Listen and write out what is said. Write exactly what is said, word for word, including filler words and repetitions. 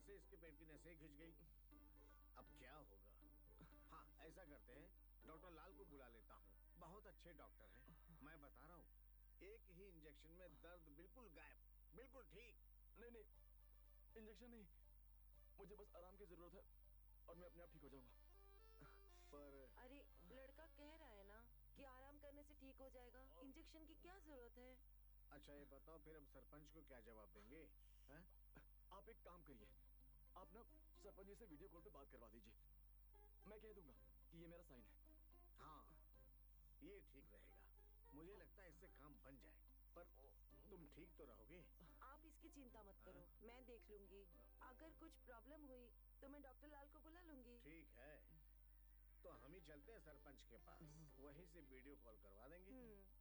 से इसके पेट की नसें खिंच गई। अब क्या होगा? हाँ, ऐसा करते हैं, डॉक्टर लाल को बुला लेता हूँ। बहुत अच्छे डॉक्टर हैं। मैं बता रहा हूँ, एक ही इंजेक्शन में दर्द बिल्कुल गायब, बिल्कुल ठीक। नहीं नहीं, इंजेक्शन नहीं, मुझे बस आराम की जरूरत है और मैं अपने आप ठीक हो जाऊंगा। पर अरे लड़का कह रहा है ना कि आराम करने से ठीक हो जाएगा, इंजेक्शन की क्या जरूरत है? अच्छा ये बताओ, फिर हम सरपंच को क्या जवाब देंगे? हैं? आप एक काम करिए, आप ना सरपंच जी से वीडियो कॉल पे बात करवा दीजिए। मैं कह दूंगा कि ये मेरा साइन है। हाँ, ये ठीक रहेगा। मुझे लगता है इससे काम बन जाए। पर तुम ठीक तो रहोगे? आप इसकी चिंता मत करो, मैं देख लूंगी। अगर कुछ प्रॉब्लम हुई तो मैं डॉक्टर लाल को बुला लूंगी। ठीक है, तो हम ही चलते हैं सरपंच के पास, वहीं से वीडियो कॉल करवा देंगे।